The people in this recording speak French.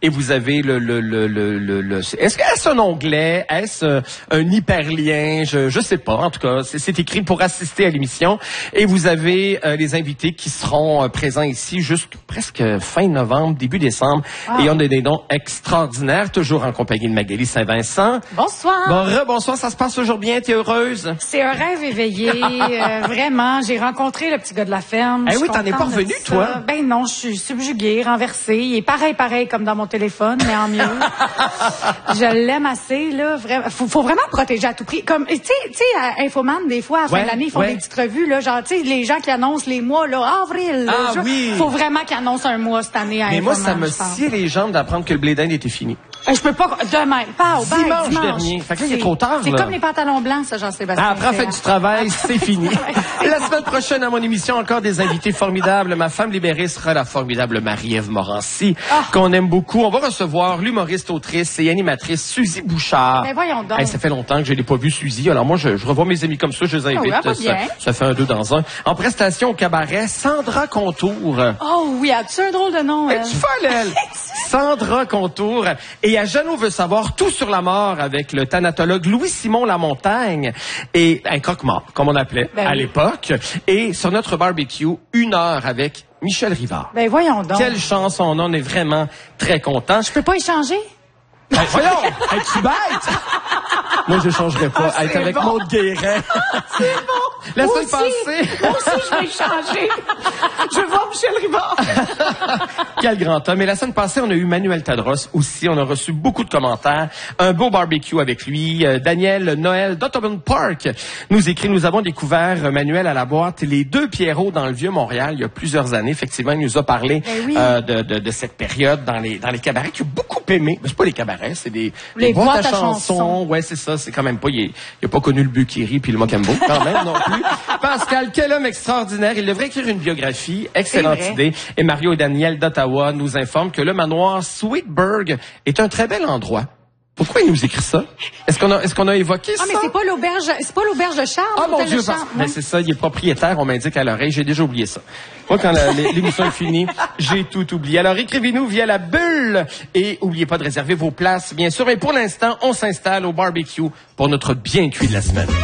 et vous avez est-ce un onglet, est-ce un hyperlien, je sais pas. En tout cas, c'est écrit pour assister à l'émission et vous avez les invités qui seront présents ici jusqu'à presque fin novembre, début décembre. Et on a des noms extraordinaires, toujours en compagnie de Magali Saint-Vincent. Bonsoir. Bonsoir, ça se passe toujours bien, t'es heureuse? C'est un rêve éveillé, vraiment. J'ai rencontré le petit gars de la ferme. Eh oui, t'en es pas revenu, toi? Ben non, je suis subjuguée, renversée. Il est pareil comme dans mon téléphone, mais en mieux. Je l'aime assez, là. Vraiment. Faut vraiment protéger à tout prix. Comme, tu sais, à Infoman, des fois, à la fin de l'année, ils font des petites revues, là. Genre, tu sais, les gens qui annoncent les mois, là, avril. Oui. Faut vraiment qu'ils annoncent un mois cette année à Infoman. Mais moi, ça me sciait les jambes d'apprendre que le blé d'Inde était fini. Je peux pas, demain, pas au bain, dimanche dernier. Fait que là, il est trop tard, C'est là. comme les pantalons blancs, ça, Jean-Sébastien. Après la fête du travail, c'est fini. La semaine prochaine, à mon émission, encore des invités formidables. Ma femme libérée sera la formidable Marie-Ève Morancy, qu'on aime beaucoup. On va recevoir l'humoriste, autrice et animatrice Suzy Bouchard. Mais voyons donc. Hey, ça fait longtemps que je l'ai pas vue, Suzy. Alors moi, je revois mes amis comme ça, je les invite. Ça fait un 2 dans 1. En prestation au cabaret, Sandra Contour. Oh oui, as-tu un drôle de nom? Es-tu folle, elle? Sandra Contour. Et à Jeannot veut savoir tout sur la mort avec le thanatologue Louis-Simon Lamontagne et un croque-mort, comme on appelait à l'époque. Et sur notre barbecue, 1 heure avec Michel Rivard. Ben voyons donc. Quelle chance on a, on est vraiment très contents. Je peux pas échanger? Ben voyons, es-tu bête? Moi, je changerais pas. Être avec Maud Guérin. C'est bon. La semaine passée. Moi aussi, je vais changer. Je veux voir Michel Rivard. Quel grand homme. Et la semaine passée, on a eu Manuel Tadros aussi. On a reçu beaucoup de commentaires. Un beau barbecue avec lui. Daniel Noël d'Ottoman Park nous écrit, nous avons découvert Manuel à la boîte Les Deux Pierrots dans le Vieux-Montréal il y a plusieurs années. Effectivement, il nous a parlé de cette période dans les cabarets qu'il a beaucoup aimé. Mais c'est pas les cabarets, c'est des boîtes à chansons. Ouais, c'est ça. C'est quand même pas, il a pas connu le Bukiri puis le Mocambo, quand même, non plus. Pascal, quel homme extraordinaire. Il devrait écrire une biographie. Excellente idée. Et Mario et Daniel d'Ottawa nous informent que le manoir Sweetburg est un très bel endroit. Pourquoi il nous écrit ça? Est-ce qu'on a évoqué ça? Ah, mais c'est pas l'auberge de Charles. Ah, mon Dieu, mais c'est ça, il est propriétaire, on m'indique à l'oreille, j'ai déjà oublié ça. Moi, quand l'émission est finie, j'ai tout oublié. Alors, écrivez-nous via la bulle et oubliez pas de réserver vos places, bien sûr. Et pour l'instant, on s'installe au barbecue pour notre bien cuit de la semaine.